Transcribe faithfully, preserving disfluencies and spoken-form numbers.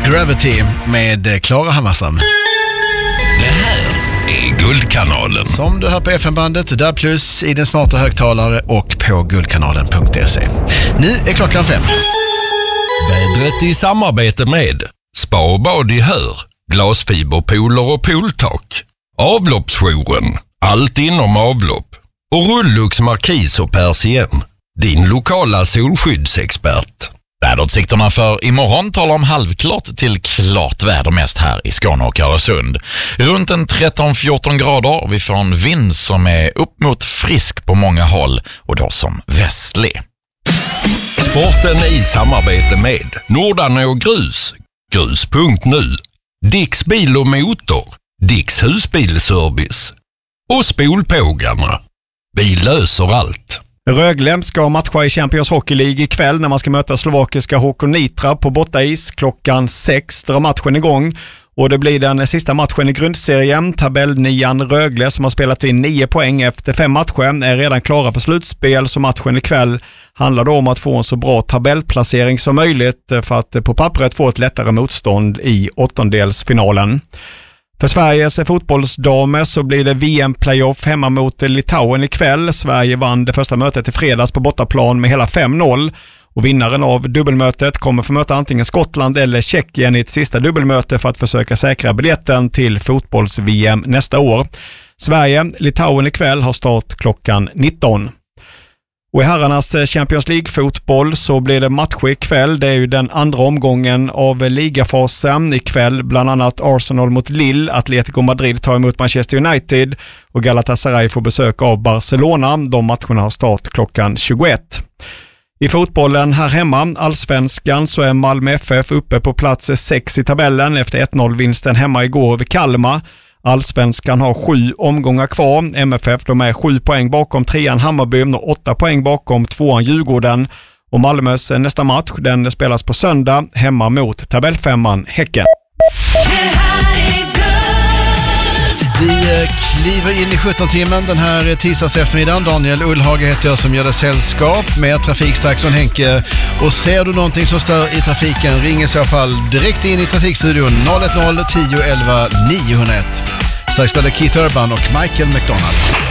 Gravity med Klara Hammarström. Det här är Guldkanalen. Som du hör på F M-bandet, där plus i din smarta högtalare och på guldkanalen punkt se. Nu är klockan fem. Vädret i samarbete med Spa och bad i Hör, glasfiberpooler och pooltak, Avloppsjouren, allt inom avlopp och Rullux Markis och Persien, din lokala solskyddsexpert. Väderutsikterna för imorgon talar om halvklart till klart väder mest här i Skåne och Öresund. Runt en tretton fjorton grader och vi får en vind som är upp mot frisk på många håll och då som västlig. Sporten i samarbete med Nordan och Grus, grus punkt nu, Dicks bil och motor, Dicks husbilservice och Spolpågarna. Vi löser allt. Rögle ska matcha i Champions Hockey League ikväll när man ska möta slovakiska H K Nitra på bortais. Klockan sex drar matchen igång och det blir den sista matchen i grundserien. Tabellnian Rögle som har spelat in nio poäng efter fem matcher är redan klara för slutspel, så matchen ikväll handlar då om att få en så bra tabellplacering som möjligt för att på pappret få ett lättare motstånd i åttondelsfinalen. För Sveriges fotbollsdamer så blir det V M-playoff hemma mot Litauen ikväll. Sverige vann det första mötet i fredags på bortaplan med hela fem noll. Och vinnaren av dubbelmötet kommer få möta antingen Skottland eller Tjeckien i ett sista dubbelmöte för att försöka säkra biljetten till fotbolls-V M nästa år. Sverige-Litauen ikväll har start klockan nitton. Och i herrarnas Champions League-fotboll så blir det match ikväll. Det är ju den andra omgången av ligafasen ikväll. Bland annat Arsenal mot Lille, Atletico Madrid tar emot Manchester United och Galatasaray får besök av Barcelona. De matcherna har start klockan tjugoett. I fotbollen här hemma, allsvenskan, så är Malmö F F uppe på plats sex i tabellen efter ett noll-vinsten hemma igår över Kalmar. Allsvenskan har sju omgångar kvar. M F F de är sju poäng bakom trean Hammarby och åtta poäng bakom tvåan Djurgården. Och Malmös nästa match den spelas på söndag hemma mot tabellfemman Häcken. Vi kliver in i sjutton-timmen den här tisdags eftermiddagen. Daniel Ullhage heter jag som gör det sällskap med trafikstrax från Henke. Och ser du någonting som stör i trafiken, ring i så fall direkt in i trafikstudion noll ett noll tio elva niohundraett. Strax spelar Keith Urban och Michael McDonald.